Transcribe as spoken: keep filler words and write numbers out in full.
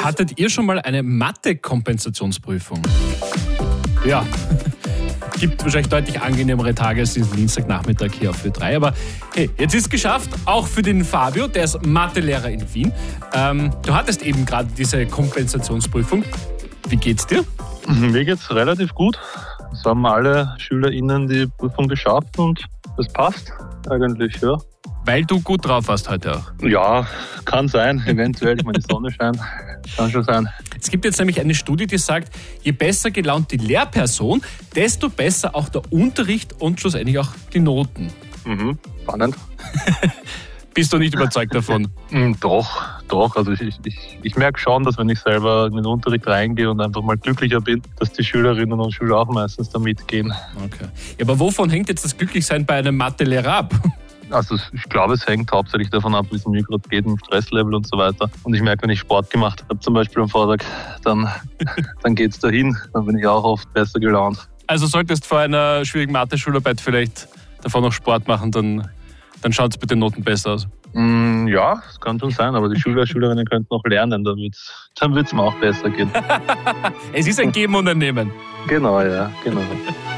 Hattet ihr schon mal eine Mathe-Kompensationsprüfung? Ja, gibt wahrscheinlich deutlich angenehmere Tage als diesen Dienstagnachmittag hier auf Ö drei. Aber hey, jetzt ist es geschafft, auch für den Fabio, der ist Mathelehrer in Wien. Ähm, du hattest eben gerade diese Kompensationsprüfung. Wie geht's dir? Mir geht's relativ gut. Es haben alle SchülerInnen die Prüfung geschafft und es passt eigentlich, ja. Weil du gut drauf warst heute auch. Ja, kann sein, eventuell. Ich meine, die Sonne scheint. Kann schon sein. Es gibt jetzt nämlich eine Studie, die sagt, je besser gelaunt die Lehrperson, desto besser auch der Unterricht und schlussendlich auch die Noten. Mhm, spannend. Bist du nicht überzeugt davon? Mhm, doch, doch. Also ich, ich, ich merke schon, dass wenn ich selber in den Unterricht reingehe und einfach mal glücklicher bin, dass die Schülerinnen und Schüler auch meistens da mitgehen. Okay. Ja, aber wovon hängt jetzt das Glücklichsein bei einem Mathelehrer ab? Also ich glaube, es hängt hauptsächlich davon ab, wie es mir gerade geht, im Stresslevel und so weiter. Und ich merke, wenn ich Sport gemacht habe, zum Beispiel am Vortag, dann, dann geht es dahin. Dann bin ich auch oft besser gelaunt. Also solltest vor einer schwierigen Mathe-Schularbeit vielleicht davor noch Sport machen, dann, dann schaut es mit den Noten besser aus. Mm, ja, das kann schon sein, aber die Schüler, Schülerinnen könnten noch lernen, dann wird es dann wird's mir auch besser gehen. Es ist ein Geben und ein Nehmen. Genau, ja, genau.